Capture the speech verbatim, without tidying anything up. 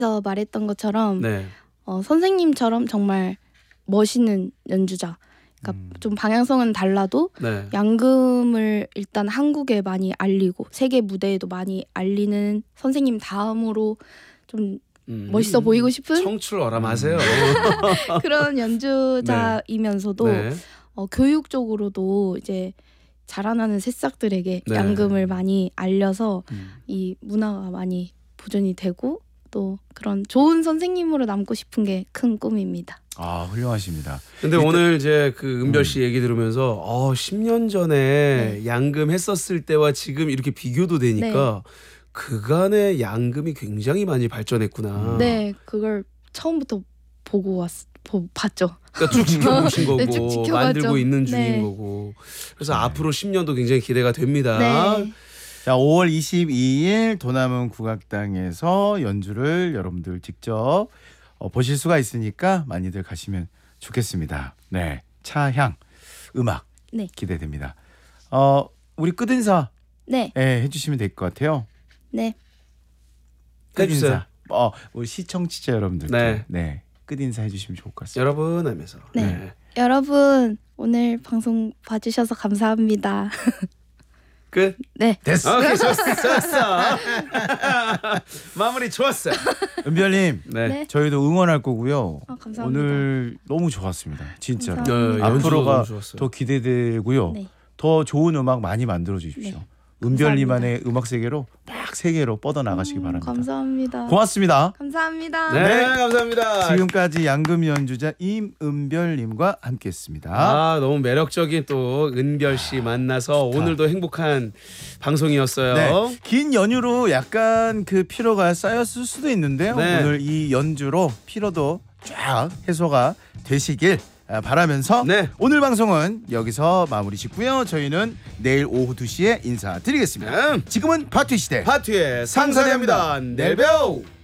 서 말했던 것처럼 네. 어, 선생님처럼 정말 멋있는 연주자. 그러니까 음. 좀 방향성은 달라도 네. 양금을 일단 한국에 많이 알리고 세계 무대에도 많이 알리는 선생님 다음으로 좀 음. 멋있어 보이고 싶은 청출 어람하세요. 그런 연주자이면서도 네. 어, 교육적으로도 이제 자라나는 새싹들에게 네. 양금을 많이 알려서 음. 이 문화가 많이 보존이 되고 또 그런 좋은 선생님으로 남고 싶은 게 큰 꿈입니다. 아 훌륭하십니다. 근데 일단- 오늘 이제 그 은별 씨 음. 얘기 들으면서 어, 십 년 전에 네. 양금 했었을 때와 지금 이렇게 비교도 되니까 그간의 양금이 굉장히 많이 발전했구나. 네, 그걸 처음부터 보고 왔, 보, 봤죠. 그러니까 쭉 지켜보신 거고 네, 쭉 지켜봤죠. 만들고 있는 중인 네. 거고. 그래서 네. 앞으로 십 년도 굉장히 기대가 됩니다. 네, 자, 오월 이십이일 도남은 국악당에서 연주를 여러분들 직접 어, 보실 수가 있으니까 많이들 가시면 좋겠습니다. 네, 차향 음악 네. 기대됩니다. 어, 우리 끝인사 네, 예, 해주시면 될 것 같아요. 네. 해주세요. 끝인사. 어, 우리 시청자 여러분들께 네. 네, 끝인사 해주시면 좋을 것 같습니다. 여러분 하면서. 네. 여러분 오늘 방송 봐주셔서 감사합니다. 끝. 네, 됐어. 오케이, 좋았어. 좋았어. 마무리 좋았어요. 은별님, 네. 네. 저희도 응원할 거고요. 아, 감사합니다. 오늘 너무 좋았습니다. 진짜로. 감사합니다. 어, 연주도 앞으로가 너무 좋았어요. 더 기대되고요. 네. 더 좋은 음악 많이 만들어 주십시오. 네. 은별님만의 음악 세계로 막 세계로 뻗어 나가시기 음, 바랍니다. 감사합니다. 고맙습니다. 감사합니다. 네, 네. 감사합니다. 지금까지 양금 연주자 임은별님과 함께했습니다. 아, 너무 매력적인 또 은별 씨 만나서 오늘도 행복한 방송이었어요. 네, 긴 연휴로 약간 그 피로가 쌓였을 수도 있는데요. 네. 오늘 이 연주로 피로도 쫙 해소가 되시길 바라면서 네. 오늘 방송은 여기서 마무리 짓고요. 저희는 내일 오후 두 시에 인사드리겠습니다. 음. 지금은 파티 시대 파티의 상사입니다. 내일 봬요.